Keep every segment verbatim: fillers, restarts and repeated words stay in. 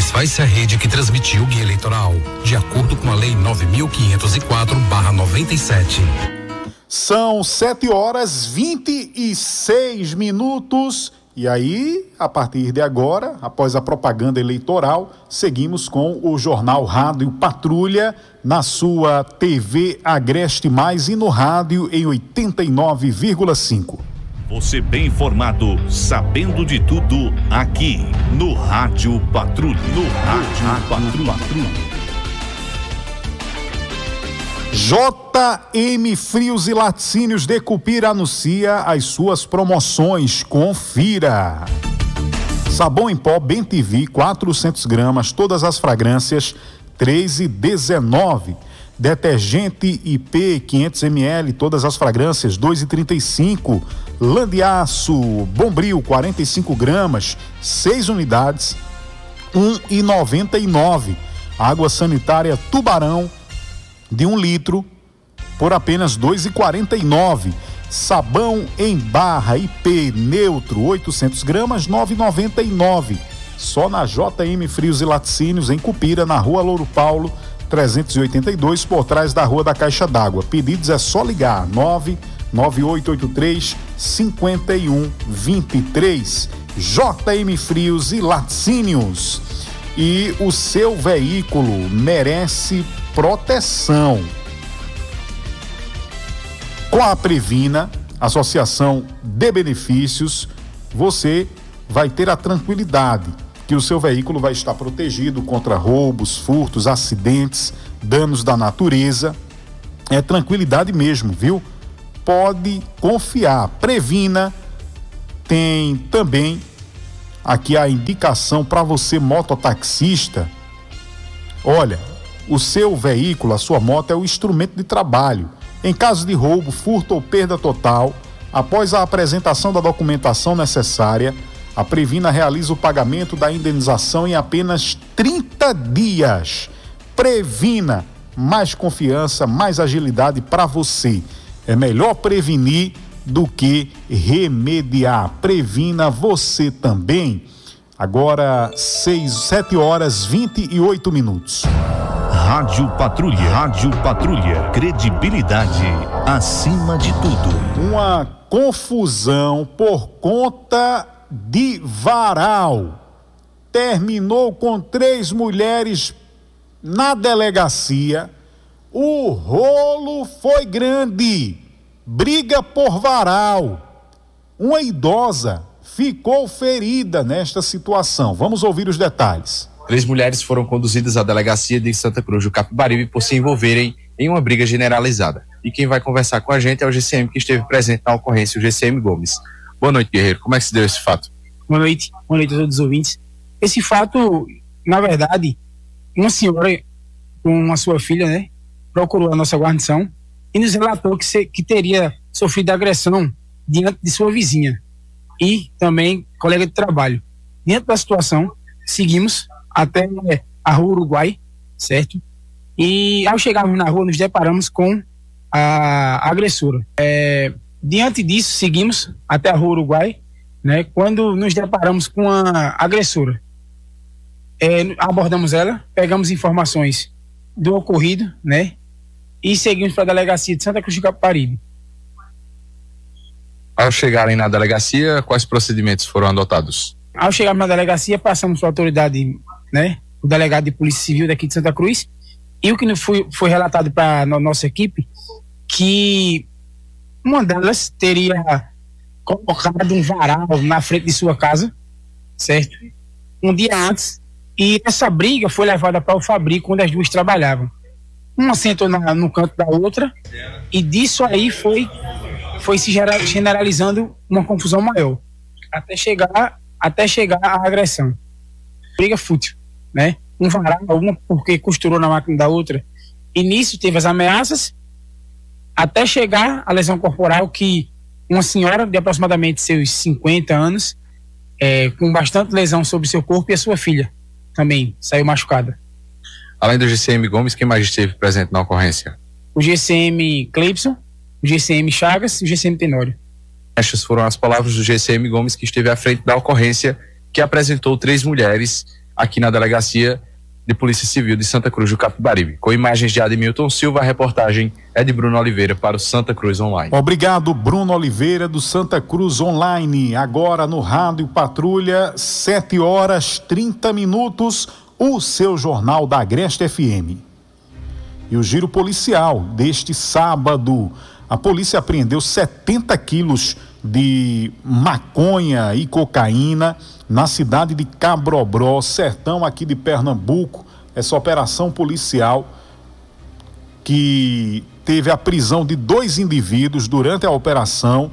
desfaz-se a rede que transmitiu o guia eleitoral, de acordo com a Lei nove mil quinhentos e quatro barra noventa e sete. São sete horas vinte e seis minutos. E aí, a partir de agora, após a propaganda eleitoral, seguimos com o Jornal Rádio Patrulha na sua T V Agreste Mais e no rádio em oitenta e nove vírgula cinco. Você bem informado, sabendo de tudo, aqui no Rádio Patrulha. No Rádio Patrulha. Patrulha. J M Frios e Laticínios de Cupira anuncia as suas promoções. Confira. Sabão em pó Bem T V, quatrocentas gramas, todas as fragrâncias, três reais e dezenove centavos. Detergente I P, quinhentos mililitros, todas as fragrâncias, dois reais e trinta e cinco centavos. Lã de aço Bombril, quarenta e cinco gramas, seis unidades, um real e noventa e nove centavos. Água sanitária Tubarão, de um litro, por apenas dois reais e quarenta e nove centavos. Sabão em barra I P neutro, oitocentas gramas, nove reais e noventa e nove centavos. Só na J M Frios e Laticínios, em Cupira, na Rua Louro Paulo, trezentos e oitenta e dois, por trás da Rua da Caixa d'Água. Pedidos é só ligar, nove nove oito oito três, cinco um dois três. J M Frios e Laticínios. E o seu veículo merece proteção. Com a Previna, Associação de Benefícios, você vai ter a tranquilidade que o seu veículo vai estar protegido contra roubos, furtos, acidentes, danos da natureza. É tranquilidade mesmo, viu? Pode confiar. Previna tem também aqui a indicação para você, mototaxista. Olha, o seu veículo, a sua moto, é o instrumento de trabalho. Em caso de roubo, furto ou perda total, após a apresentação da documentação necessária, a Previna realiza o pagamento da indenização em apenas trinta dias. Previna, mais confiança, mais agilidade para você. É melhor prevenir do que remediar. Previna você também. Agora, seis, sete horas vinte e oito minutos. Rádio Patrulha. Rádio Patrulha. Credibilidade acima de tudo. Uma confusão por conta de varal terminou com três mulheres na delegacia. O rolo foi grande. Briga por varal. Uma idosa ficou ferida nesta situação. Vamos ouvir os detalhes. Três mulheres foram conduzidas à delegacia de Santa Cruz do Capibaribe por se envolverem em uma briga generalizada. E quem vai conversar com a gente é o G C M que esteve presente na ocorrência, o G C M Gomes. Boa noite, guerreiro. Como é que se deu esse fato? Boa noite. Boa noite a todos os ouvintes. Esse fato, na verdade, uma senhora com a sua filha, né, procurou a nossa guarnição e nos relatou que, se, que teria sofrido agressão diante de sua vizinha e também colega de trabalho. Diante da situação, seguimos até a Rua Uruguai, certo? E ao chegarmos na rua, nos deparamos com a agressora. É, diante disso, seguimos até a Rua Uruguai, né? Quando nos deparamos com a agressora, é, abordamos ela, pegamos informações do ocorrido, né? E seguimos para a delegacia de Santa Cruz do Capibaribe. Ao chegarem na delegacia, quais procedimentos foram adotados? Ao chegarmos na delegacia, passamos para a autoridade, né? O delegado de Polícia Civil daqui de Santa Cruz, e o que foi, foi relatado para a nossa equipe, que uma delas teria colocado um varal na frente de sua casa, certo? Um dia antes, e essa briga foi levada para o fabrico onde as duas trabalhavam. Uma sentou na, no canto da outra, e disso aí foi, foi se generalizando uma confusão maior, até chegar, até chegar à agressão. Briga fútil, né? Um varal, uma porque costurou na máquina da outra, e nisso teve as ameaças, até chegar à lesão corporal, que uma senhora de aproximadamente seus cinquenta anos, é, com bastante lesão sobre seu corpo, e a sua filha também saiu machucada. Além do G C M Gomes, quem mais esteve presente na ocorrência? O G C M Cleibson, o G C M Chagas e o G C M Tenório. Estas foram as palavras do G C M Gomes, que esteve à frente da ocorrência, que apresentou três mulheres aqui na Delegacia de Polícia Civil de Santa Cruz do Capibaribe. Com imagens de Admilton Silva, a reportagem é de Bruno Oliveira para o Santa Cruz Online. Obrigado, Bruno Oliveira do Santa Cruz Online. Agora no Rádio Patrulha, sete horas trinta minutos, o seu jornal da Agreste F M. E o giro policial deste sábado, a polícia apreendeu setenta quilos de maconha e cocaína na cidade de Cabrobró, sertão aqui de Pernambuco. Essa operação policial que teve a prisão de dois indivíduos durante a operação,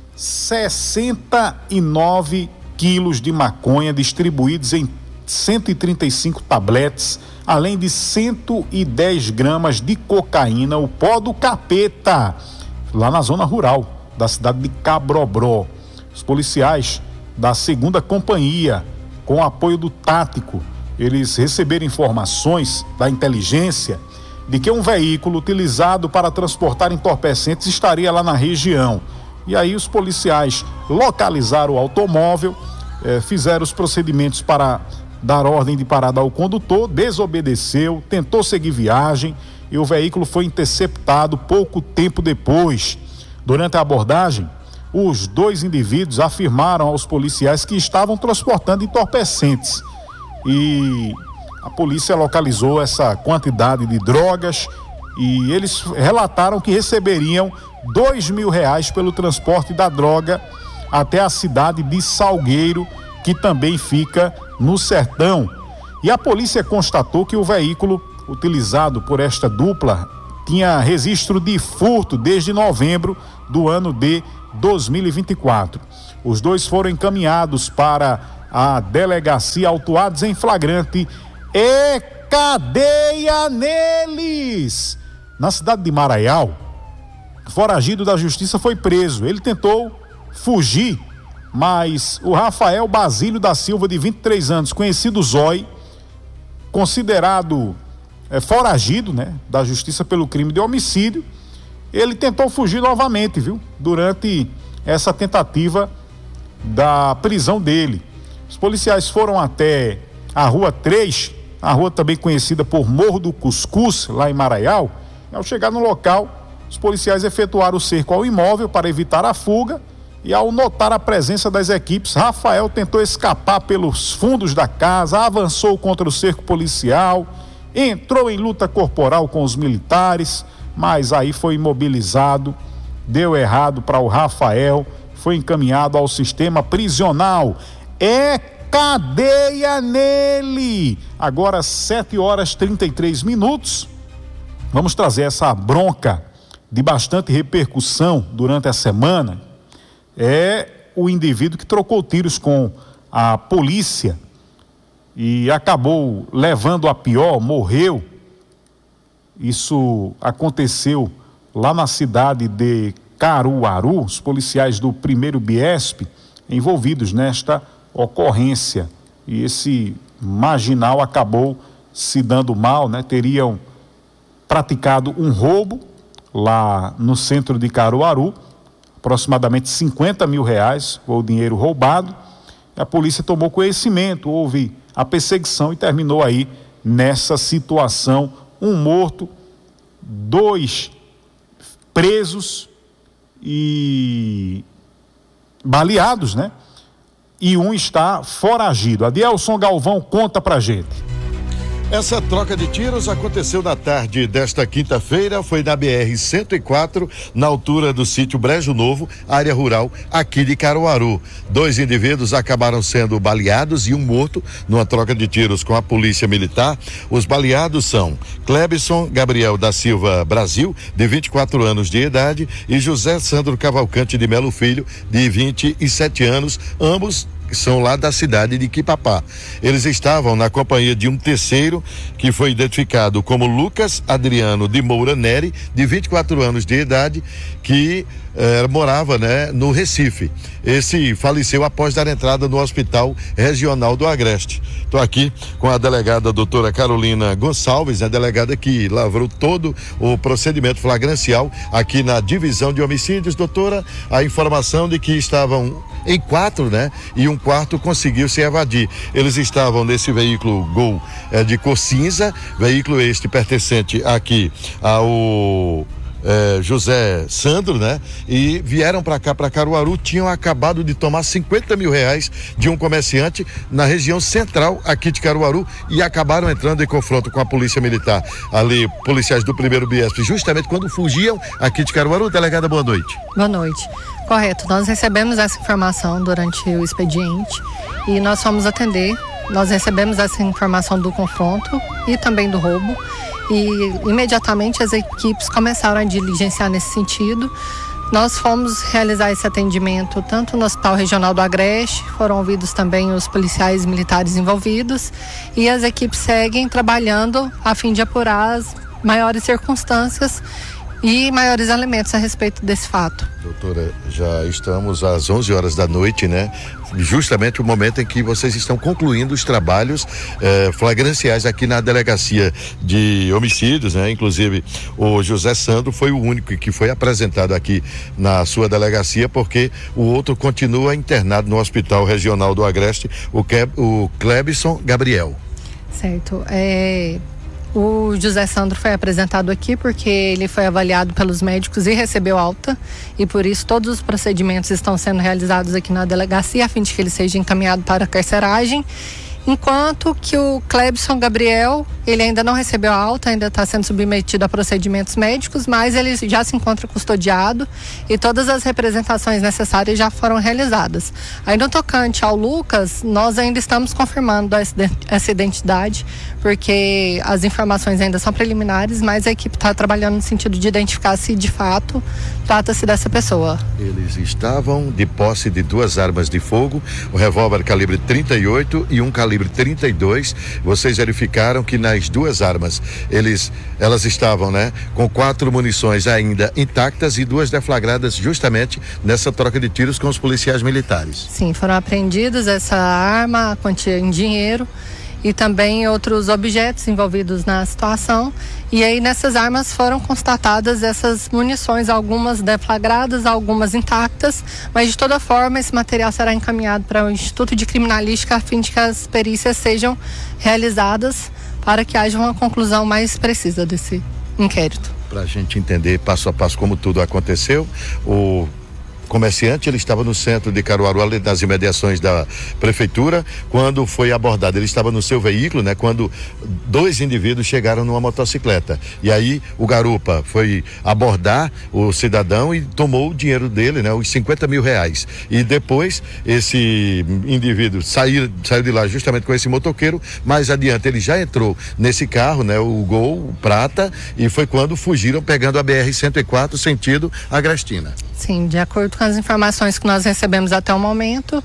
sessenta e nove quilos de maconha distribuídos em cento e trinta e cinco tabletes, além de cento e dez gramas de cocaína, o pó do capeta, lá na zona rural da cidade de Cabrobró. Os policiais da segunda companhia, com apoio do tático, eles receberam informações da inteligência de que um veículo utilizado para transportar entorpecentes estaria lá na região. E aí os policiais localizaram o automóvel, eh, fizeram os procedimentos para dar ordem de parada ao condutor, desobedeceu, tentou seguir viagem e o veículo foi interceptado pouco tempo depois. Durante a abordagem, os dois indivíduos afirmaram aos policiais que estavam transportando entorpecentes e a polícia localizou essa quantidade de drogas e eles relataram que receberiam dois mil reais pelo transporte da droga até a cidade de Salgueiro, que também fica no sertão. E a polícia constatou que o veículo utilizado por esta dupla tinha registro de furto desde novembro do ano de dois mil e vinte e quatro. Os dois foram encaminhados para a delegacia, autuados em flagrante e cadeia neles. Na cidade de Maraial, foragido da justiça foi preso. Ele tentou fugir, mas o Rafael Basílio da Silva, de vinte e três anos, conhecido Zói, considerado é, foragido, né, da justiça pelo crime de homicídio, ele tentou fugir novamente, viu? Durante essa tentativa da prisão dele. Os policiais foram até a Rua três, a rua também conhecida por Morro do Cuscuz, lá em Maraial. E ao chegar no local, os policiais efetuaram o cerco ao imóvel para evitar a fuga. E ao notar a presença das equipes, Rafael tentou escapar pelos fundos da casa, avançou contra o cerco policial, entrou em luta corporal com os militares, mas aí foi imobilizado, deu errado para o Rafael, foi encaminhado ao sistema prisional. É cadeia nele! Agora sete horas e trinta e três minutos, vamos trazer essa bronca de bastante repercussão durante a semana. É o indivíduo que trocou tiros com a polícia e acabou levando a pior, morreu. Isso aconteceu lá na cidade de Caruaru. Os policiais do primeiro Biesp envolvidos nesta ocorrência. E esse marginal acabou se dando mal, né? Teriam praticado um roubo lá no centro de Caruaru, aproximadamente cinquenta mil reais, foi o dinheiro roubado. A polícia tomou conhecimento, houve a perseguição e terminou aí nessa situação. Um morto, dois presos e baleados, né? E um está foragido. Adielson Galvão conta pra gente. Essa troca de tiros aconteceu na tarde desta quinta-feira, foi na B R cento e quatro, na altura do sítio Brejo Novo, área rural aqui de Caruaru. Dois indivíduos acabaram sendo baleados e um morto numa troca de tiros com a polícia militar. Os baleados são Clebson Gabriel da Silva Brasil, de vinte e quatro anos de idade, e José Sandro Cavalcante de Melo Filho, de vinte e sete anos, ambos são lá da cidade de Quipapá. Eles estavam na companhia de um terceiro que foi identificado como Lucas Adriano de Moura Neri, de vinte e quatro anos de idade, que eh, morava, né, no Recife. Esse faleceu após dar entrada no Hospital Regional do Agreste. Estou aqui com a delegada doutora Carolina Gonçalves, a delegada que lavrou todo o procedimento flagrancial aqui na divisão de homicídios. Doutora, a informação de que estavam em quatro, né? E um quarto conseguiu se evadir. Eles estavam nesse veículo Gol eh, de cor cinza, veículo este pertencente aqui ao É, José Sandro, né? E vieram para cá, para Caruaru, tinham acabado de tomar cinquenta mil reais de um comerciante na região central aqui de Caruaru e acabaram entrando em confronto com a polícia militar. Ali, policiais do primeiro Biesp, justamente quando fugiam aqui de Caruaru. Delegada, boa noite. Boa noite. Correto, nós recebemos essa informação durante o expediente e nós fomos atender. Nós recebemos essa informação do confronto e também do roubo. E imediatamente as equipes começaram a diligenciar nesse sentido. Nós fomos realizar esse atendimento tanto no Hospital Regional do Agreste, foram ouvidos também os policiais militares envolvidos e as equipes seguem trabalhando a fim de apurar as maiores circunstâncias e maiores elementos a respeito desse fato. Doutora, já estamos às onze horas da noite, né? Justamente o momento em que vocês estão concluindo os trabalhos eh, flagranciais aqui na delegacia de homicídios, né? Inclusive o José Sandro foi o único que foi apresentado aqui na sua delegacia, porque o outro continua internado no Hospital Regional do Agreste, o, Ke- o Clebson Gabriel. Certo, é... O José Sandro foi apresentado aqui porque ele foi avaliado pelos médicos e recebeu alta e por isso todos os procedimentos estão sendo realizados aqui na delegacia a fim de que ele seja encaminhado para a carceragem, enquanto que o Clebson Gabriel, ele ainda não recebeu alta, ainda está sendo submetido a procedimentos médicos, mas ele já se encontra custodiado e todas as representações necessárias já foram realizadas. Aí no tocante ao Lucas, nós ainda estamos confirmando essa identidade, porque as informações ainda são preliminares, mas a equipe está trabalhando no sentido de identificar se de fato trata-se dessa pessoa. Eles estavam de posse de duas armas de fogo, o revólver calibre trinta e oito e um calibre trinta e dois. Vocês verificaram que nas duas armas eles, elas estavam, né, com quatro munições ainda intactas e duas deflagradas justamente nessa troca de tiros com os policiais militares. Sim, foram apreendidas essa arma, a quantia em dinheiro e também outros objetos envolvidos na situação. E aí nessas armas foram constatadas essas munições, algumas deflagradas, algumas intactas, mas de toda forma esse material será encaminhado para o Instituto de Criminalística a fim de que as perícias sejam realizadas para que haja uma conclusão mais precisa desse inquérito. Para a gente entender passo a passo como tudo aconteceu, o comerciante, ele estava no centro de Caruaru, ali nas imediações da prefeitura, quando foi abordado. Ele estava no seu veículo, né? Quando dois indivíduos chegaram numa motocicleta. E aí o garupa foi abordar o cidadão e tomou o dinheiro dele, né? Os cinquenta mil reais. E depois esse indivíduo saiu, saiu de lá justamente com esse motoqueiro. Mais adiante ele já entrou nesse carro, né? O Gol, o Prata, e foi quando fugiram pegando a B R cento e quatro sentido Agrestina. Sim, de acordo com as informações que nós recebemos até o momento,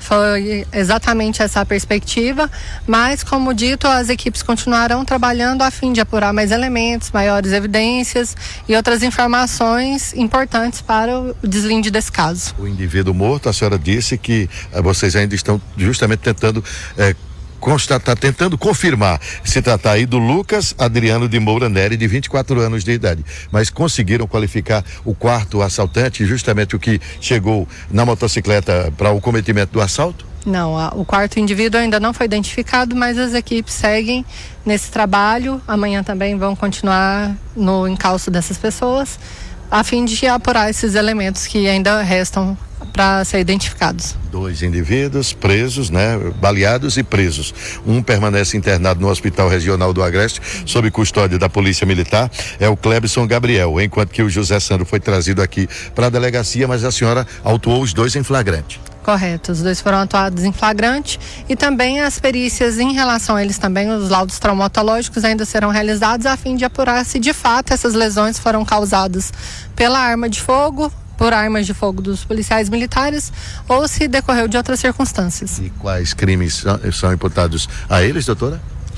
foi exatamente essa a perspectiva, mas como dito, as equipes continuarão trabalhando a fim de apurar mais elementos, maiores evidências e outras informações importantes para o deslinde desse caso. O indivíduo morto, a senhora disse que eh, vocês ainda estão justamente tentando eh, constatar, tentando confirmar se tratar aí do Lucas Adriano de Moura Neri, de vinte e quatro anos de idade, mas conseguiram qualificar o quarto assaltante, justamente o que chegou na motocicleta para o cometimento do assalto? Não, a, o quarto indivíduo ainda não foi identificado, mas as equipes seguem nesse trabalho. Amanhã também vão continuar no encalço dessas pessoas, a fim de apurar esses elementos que ainda restam para ser identificados. Dois indivíduos presos, né? Baleados e presos. Um permanece internado no Hospital Regional do Agreste, sob custódia da Polícia Militar, é o Clebson Gabriel, enquanto que o José Sandro foi trazido aqui para a delegacia, mas a senhora autuou os dois em flagrante. Correto, os dois foram atuados em flagrante e também as perícias em relação a eles também, os laudos traumatológicos ainda serão realizados a fim de apurar se de fato essas lesões foram causadas pela arma de fogo, por armas de fogo dos policiais militares ou se decorreu de outras circunstâncias. E quais crimes são, são imputados a eles, doutora?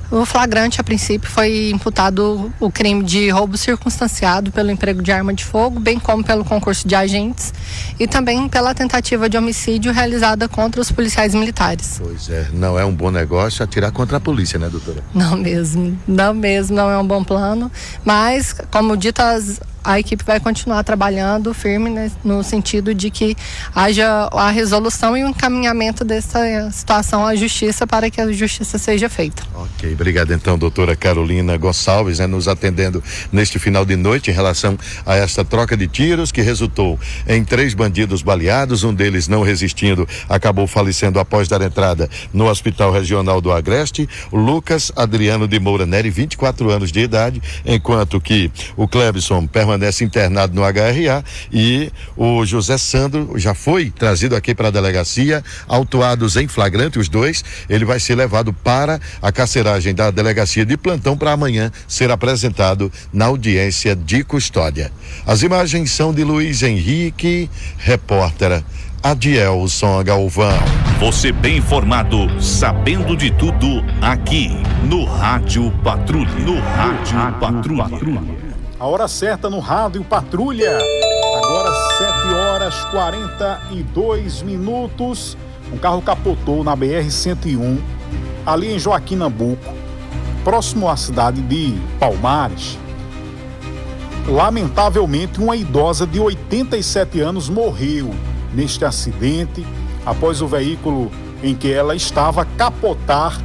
O flagrante, a princípio, foi imputado o crime de roubo circunstanciado pelo emprego de arma de fogo, bem como pelo concurso de agentes e também pela tentativa de homicídio realizada contra os policiais militares. Pois é, não é um bom negócio atirar contra a polícia, né, doutora? Não mesmo, não mesmo, não é um bom plano, mas, como dito, as a equipe vai continuar trabalhando firme, né, no sentido de que haja a resolução e o encaminhamento dessa situação à justiça para que a justiça seja feita. Ok, obrigado então, doutora Carolina Gonçalves, né, nos atendendo neste final de noite em relação a esta troca de tiros que resultou em três bandidos baleados, um deles não resistindo, acabou falecendo após dar entrada no Hospital Regional do Agreste, o Lucas Adriano de Moura Neri, vinte e quatro anos de idade, enquanto que o Clebson permanece internado no H R A e o José Sandro já foi trazido aqui para a delegacia, autuados em flagrante os dois. Ele vai ser levado para a carceragem da delegacia de plantão para amanhã ser apresentado na audiência de custódia. As imagens são de Luiz Henrique, repórter Adielson Galvão. Você bem informado, sabendo de tudo aqui no Rádio Patrulha. No Rádio Patrulha. A hora certa no Rádio Patrulha. Agora sete horas e quarenta e dois minutos. Um carro capotou na B R cento e um, ali em Joaquim Nabuco, próximo à cidade de Palmares. Lamentavelmente, uma idosa de oitenta e sete anos morreu neste acidente após o veículo em que ela estava capotar.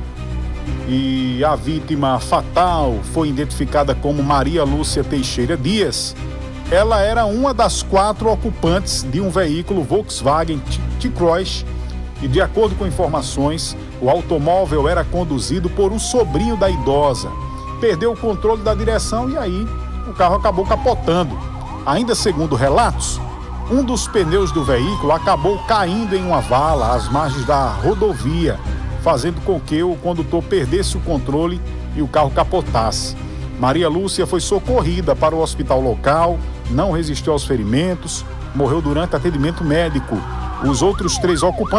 E a vítima fatal foi identificada como Maria Lúcia Teixeira Dias. Ela era uma das quatro ocupantes de um veículo Volkswagen T-Cross e, de acordo com informações, o automóvel era conduzido por um sobrinho da idosa. Perdeu o controle da direção e aí o carro acabou capotando. Ainda segundo relatos, um dos pneus do veículo acabou caindo em uma vala às margens da rodovia, fazendo com que o condutor perdesse o controle e o carro capotasse. Maria Lúcia foi socorrida para o hospital local, não resistiu aos ferimentos, morreu durante atendimento médico. Os outros três ocupantes